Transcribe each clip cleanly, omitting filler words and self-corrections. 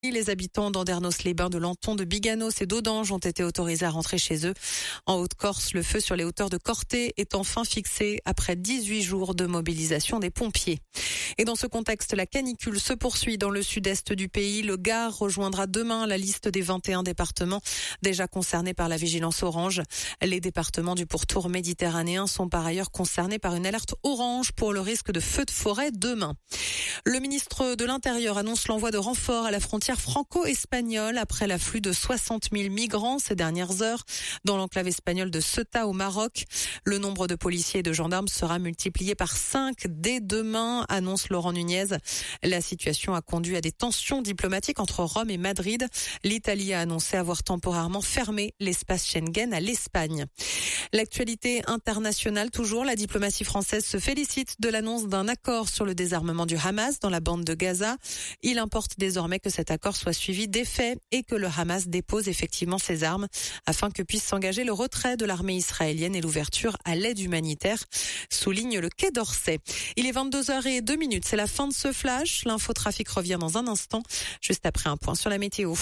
Les habitants d'Andernos-les-Bains, de Lanton, de Biganos et d'Audange ont été autorisés à rentrer chez eux. En Haute-Corse, le feu sur les hauteurs de Corté est enfin fixé après 18 jours de mobilisation des pompiers. Et dans ce contexte, la canicule se poursuit dans le sud-est du pays. Le Gard rejoindra demain la liste des 21 départements déjà concernés par la vigilance orange. Les départements du pourtour méditerranéen sont par ailleurs concernés par une alerte orange pour le risque de feu de forêt demain. Le ministre de l'Intérieur annonce l'envoi de renforts à la frontière franco-espagnole après l'afflux de 60 000 migrants ces dernières heures dans l'enclave espagnole de Ceuta au Maroc. Le nombre de policiers et de gendarmes sera multiplié par 5 dès demain, annonce Laurent Nunez. La situation a conduit à des tensions diplomatiques entre Rome et Madrid. L'Italie a annoncé avoir temporairement fermé l'espace Schengen à l'Espagne. L'actualité internationale toujours, la diplomatie française se félicite de l'annonce d'un accord sur le désarmement du Hamas dans la bande de Gaza. Il importe désormais que cet accord soit suivi d'effets et que le Hamas dépose effectivement ses armes afin que puisse s'engager le retrait de l'armée israélienne et l'ouverture à l'aide humanitaire, souligne le Quai d'Orsay. Il est 22h02, c'est la fin de ce flash. L'infotrafic revient dans un instant, juste après un point sur la météo.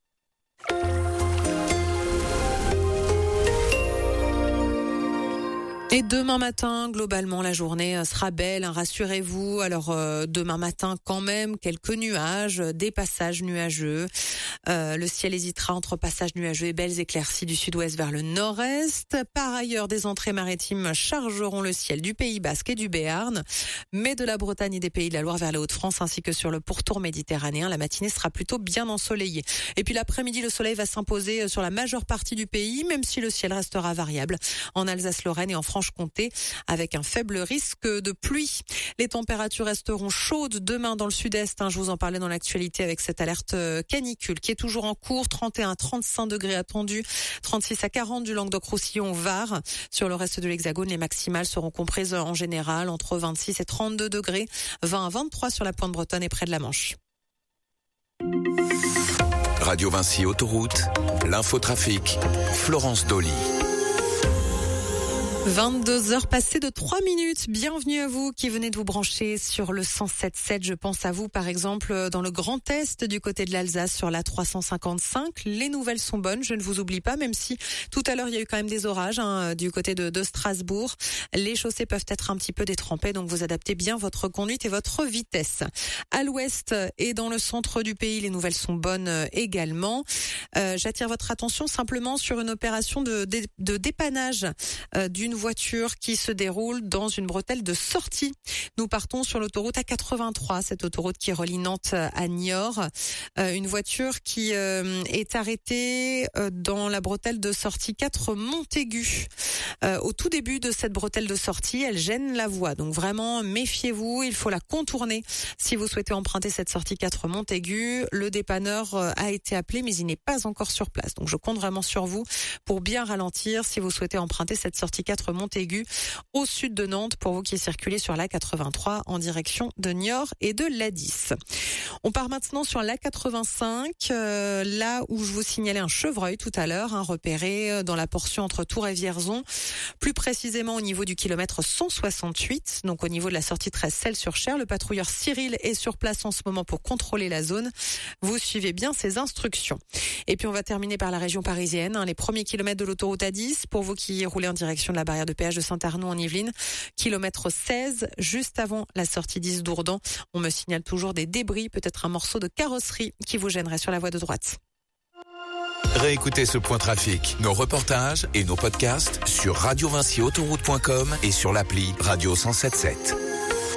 Et demain matin, globalement, la journée sera belle, hein, rassurez-vous. Alors, demain matin, quand même, quelques nuages, des passages nuageux. Le ciel hésitera entre passages nuageux et belles éclaircies du sud-ouest vers le nord-est. Par ailleurs, des entrées maritimes chargeront le ciel du Pays Basque et du Béarn, mais de la Bretagne et des Pays de la Loire vers les Hauts-de-France, ainsi que sur le pourtour méditerranéen. La matinée sera plutôt bien ensoleillée. Et puis l'après-midi, le soleil va s'imposer sur la majeure partie du pays, même si le ciel restera variable en Alsace-Lorraine et en Franche-Comté, avec un faible risque de pluie. Les températures resteront chaudes demain dans le sud-est. Je vous en parlais dans l'actualité avec cette alerte canicule qui est toujours en cours. 31 à 35 degrés attendus, 36 à 40 du Languedoc-Roussillon au Var. Sur le reste de l'Hexagone, les maximales seront comprises en général entre 26 et 32 degrés, 20 à 23 sur la pointe bretonne et près de la Manche. Radio Vinci Autoroute, l'infotrafic, Florence Dolly. 22h passées de 3 minutes. Bienvenue à vous qui venez de vous brancher sur le 107.7. Je pense à vous, par exemple, dans le Grand Est, du côté de l'Alsace, sur la 355. Les nouvelles sont bonnes, je ne vous oublie pas, même si tout à l'heure, il y a eu quand même des orages du côté de Strasbourg. Les chaussées peuvent être un petit peu détrempées, donc vous adaptez bien votre conduite et votre vitesse. À l'ouest et dans le centre du pays, les nouvelles sont bonnes également. J'attire votre attention simplement sur une opération de dépannage d'une voiture qui se déroule dans une bretelle de sortie. Nous partons sur l'autoroute A83, cette autoroute qui relie Nantes à Niort. Une voiture qui est arrêtée dans la bretelle de sortie 4 Montaigu. Au tout début de cette bretelle de sortie, elle gêne la voie. Donc vraiment, méfiez-vous, il faut la contourner si vous souhaitez emprunter cette sortie 4 Montaigu. Le dépanneur a été appelé, mais il n'est pas encore sur place. Donc je compte vraiment sur vous pour bien ralentir si vous souhaitez emprunter cette sortie 4 Montaigu au sud de Nantes, pour vous qui circulez sur l'A83 en direction de Niort et de l'A10. On part maintenant sur l'A85, là où je vous signalais un chevreuil tout à l'heure, repéré dans la portion entre Tours et Vierzon, plus précisément au niveau du kilomètre 168, donc au niveau de la sortie 13 Celles-sur-Cher. Le patrouilleur Cyril est sur place en ce moment pour contrôler la zone. Vous suivez bien ses instructions. Et puis on va terminer par la région parisienne, les premiers kilomètres de l'autoroute A10, pour vous qui roulez en direction de la barrière de péage de Saint-Arnaud en Yvelines, kilomètre 16, juste avant la sortie 10 d'Ourdan. On me signale toujours des débris, peut-être un morceau de carrosserie qui vous gênerait sur la voie de droite. Réécoutez ce point trafic, nos reportages et nos podcasts sur radiovinciautoroute.com et sur l'appli Radio 107.7.